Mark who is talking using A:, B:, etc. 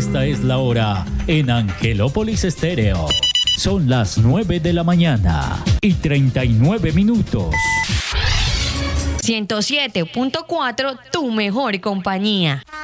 A: Esta es la hora en Angelópolis Estéreo. Son las 9 de la mañana y 39 minutos.
B: 107.4, tu mejor compañía.